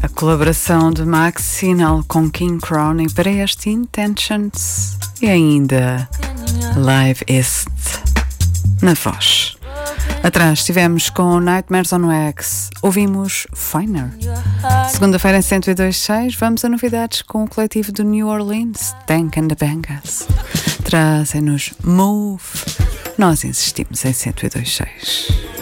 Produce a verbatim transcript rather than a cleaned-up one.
A colaboração de Max Sinal com King Crown e para este Intentions e ainda Live East na voz. Atrás estivemos com Nightmares on Wax, ouvimos Finer. Segunda-feira em cento e dois ponto seis vamos a novidades com o coletivo de New Orleans, Tank and the Bangas. Trazem-nos Move. Nós insistimos em cento e dois ponto seis.